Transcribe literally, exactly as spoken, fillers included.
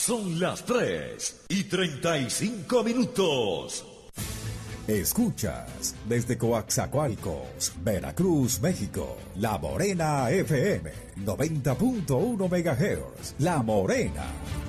Son las tres y treinta y cinco minutos. Escuchas desde Coaxacualcos, Veracruz, México, La Morena F M, noventa punto uno megahertz. La Morena.